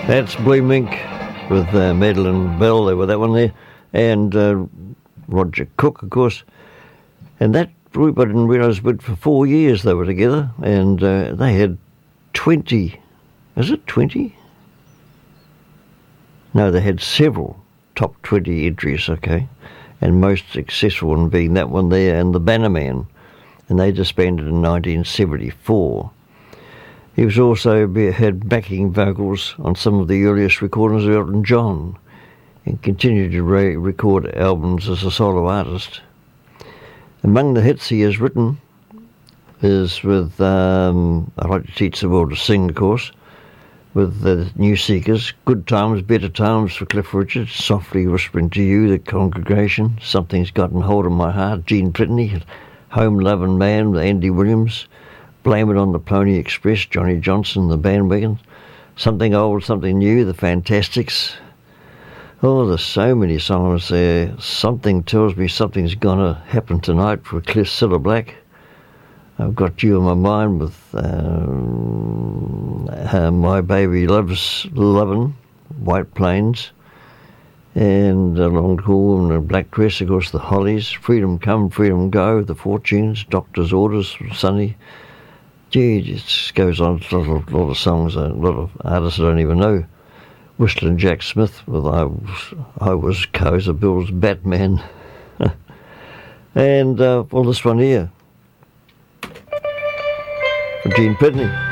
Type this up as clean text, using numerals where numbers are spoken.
That's Blue Mink with Madeline Bell. They were that one there. And Roger Cook, of course. And that group, I didn't realise, but for 4 years they were together. And they had 20... Is it 20? No, they had several top 20 entries, okay. And most successful one being that one there and the Bannerman. And they disbanded in 1974. He was also had backing vocals on some of the earliest recordings of Elton John and continued to record albums as a solo artist. Among the hits he has written is with I Like to Teach the World to Sing, of course, with the New Seekers, Good Times, Better Times for Cliff Richard, Softly Whispering to You, The Congregation, Something's Gotten Hold of My Heart, Gene Pitney, Home Lovin' Man with Andy Williams, Blame It on the Pony Express, Johnny Johnson, The Bandwagon, Something Old, Something New, The Fantastics. Oh, there's so many songs there. Something Tells Me Something's Gonna Happen Tonight for Cliff Cilla Black. I've Got You in My Mind with My Baby Loves Lovin', White Plains, and Long Cool and a Black Dress, of course, the Hollies, Freedom Come, Freedom Go, the Fortunes, Doctor's Orders from Sunny. Gee, it just goes on. A lot of songs, a lot of artists I don't even know. Whistling Jack Smith with I Was Kaiser Bill's Batman. And well, this one here, from Gene Pitney.